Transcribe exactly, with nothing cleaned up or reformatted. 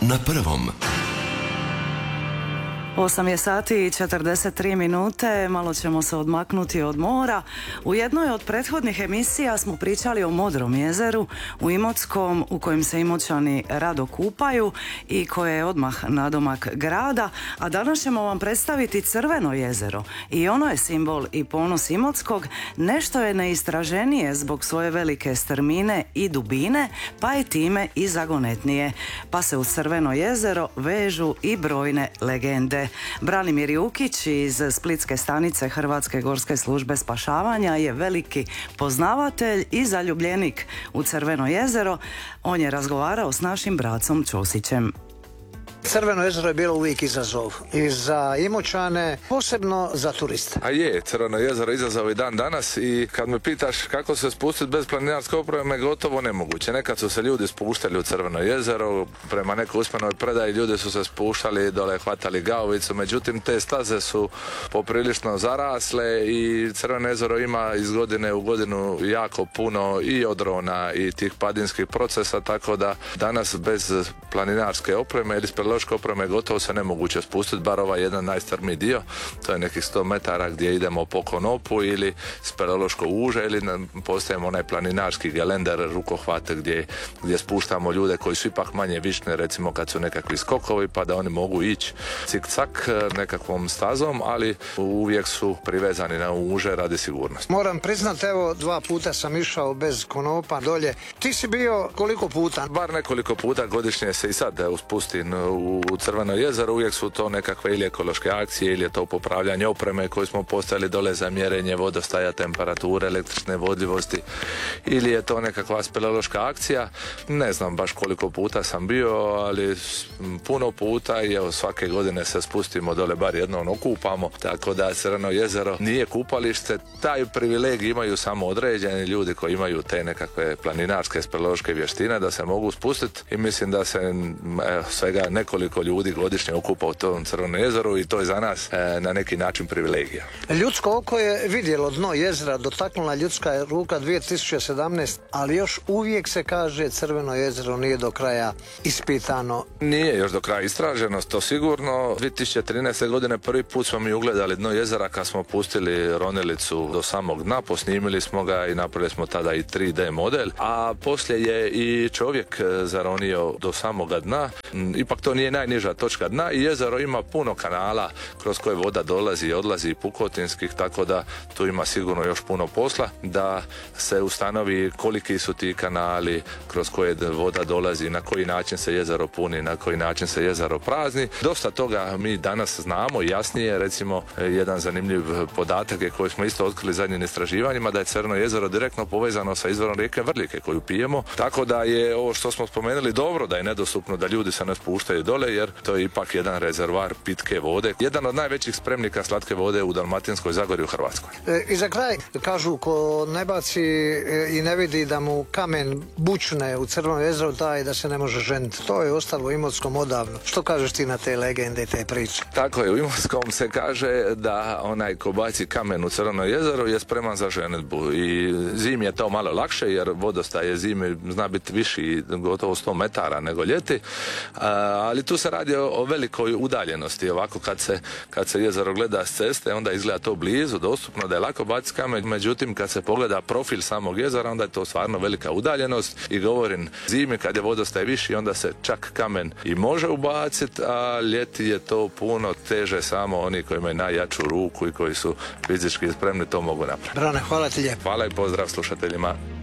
na prvom. osam je sati i četrdeset tri minute, malo ćemo se odmaknuti od mora. U jednoj od prethodnih emisija smo pričali o Modrom jezeru u Imotskom, u kojem se Imoćani rado kupaju i koje je odmah nadomak grada, a danas ćemo vam predstaviti Crveno jezero i ono je simbol i ponos Imotskog, nešto je neistraženije zbog svoje velike strmine i dubine, pa je time i zagonetnije, pa se uz Crveno jezero vežu i brojne legende. Branimir Jukić iz Splitske stanice Hrvatske gorske službe spašavanja je veliki poznavatelj i zaljubljenik u Crveno jezero. On je razgovarao s našim Bracom Ćosićem. Crveno jezero je bilo uvijek izazov i za Imoćane, posebno za turiste. A je, Crveno jezero izazov i dan danas i kad me pitaš kako se spustiti bez planinarske opreme, gotovo nemoguće. Nekad su se ljudi spuštali u Crveno jezero, prema nekoj usmenoj predaji ljudi su se spuštali dole, hvatali gaovicu, međutim te staze su poprilično zarasle i Crveno jezero ima iz godine u godinu jako puno i odrona i tih padinskih procesa, tako da danas bez planinarske opreme ili speleološke opreme gotovo se nemoguće spustiti, bar ovaj jedan najstrmiji dio, to je nekih sto metara gdje idemo po konopu ili speleološko uže ili postajemo onaj planinarski gelender, rukohvate gdje, gdje spuštamo ljude koji su ipak manje vične, recimo kad su nekakvi skokovi pa da oni mogu ići cik-cak nekakvom stazom, ali uvijek su privezani na uže radi sigurnosti. Moram priznati, evo dva puta sam išao bez konopa dolje. Ti si bio koliko puta? Bar nekoliko puta godišnje se i sad spustim u Crveno jezero, uvijek su to nekakve ili ekološke akcije ili je to popravljanje opreme koju smo postavili dole za mjerenje vodostaja, temperature, električne vodljivosti ili je to nekakva speleološka akcija. Ne znam baš koliko puta sam bio, ali puno puta i evo svake godine se spustimo dole, bar jednom okupamo, tako da Crveno jezero nije kupalište. Taj privilegij imaju samo određeni ljudi koji imaju te nekakve planinarske speleološke vještine da se mogu spustiti i mislim da se evo, svega nekoliko ljudi godišnje okupa u tom Crvenom jezeru i to je za nas e, na neki način privilegija. Ljudsko oko je vidjelo dno jezera, dotaknula ljudska ruka dvije tisuće sedamnaeste. ali još uvijek se kaže Crveno jezero nije do kraja ispitano. Nije još do kraja istraženo, to sigurno. dvije tisuće trinaeste. godine prvi put smo mi ugledali dno jezera kad smo pustili ronilicu do samog dna, posnimili smo ga i napravili smo tada i tri D model, a poslije je i čovjek zaronio do samoga dna. Ipak to nije najniža točka dna i jezero ima puno kanala kroz koje voda dolazi i odlazi i pukotinskih, tako da tu ima sigurno još puno posla da se ustanovi koliki su ti kanali kroz koje voda dolazi, na koji način se jezero puni, na koji način se jezero prazni. Dosta toga mi danas znamo jasnije, recimo jedan zanimljiv podatak je koji smo isto otkrili zadnjim istraživanjima, da je Crveno jezero direktno povezano sa izvorom rijeke Vrlike koju pijemo, tako da je ovo što smo spomenuli dobro da je nedostupno, da ljudi se ne spuštaju dole, jer to je ipak jedan rezervoar pitke vode, jedan od najvećih spremnika slatke vode u Dalmatinskoj zagori u Hrvatskoj. E, I za kraj kažu ko ne baci e, i ne vidi da mu kamen bučne u Crveno jezero, taj da se ne može ženiti. To je ostalo u Imotskom odavno. Što kažeš ti na te legende i te priče? Tako je, u Imotskom se kaže da onaj ko baci kamen u Crveno jezero je spreman za ženidbu i zimi je to malo lakše jer vodostaj je zimi zna biti viši gotovo sto metara nego ljeti, a, ali tu se radi o, o velikoj udaljenosti. Ovako kad se, kad se jezero gleda s ceste, onda izgleda to blizu, dostupno, da je lako baciti kamen, međutim kad se pogleda profil samog jezera, onda je to stvarno velika udaljenost i govorim, zimi kad je vodostaj viši, onda se čak kamen i može ubaciti, a ljeti je to puno teže, samo oni koji imaju najjaču ruku i koji su fizički spremni to mogu napraviti. Brane, hvala ti lijepo. Hvala i pozdrav slušateljima.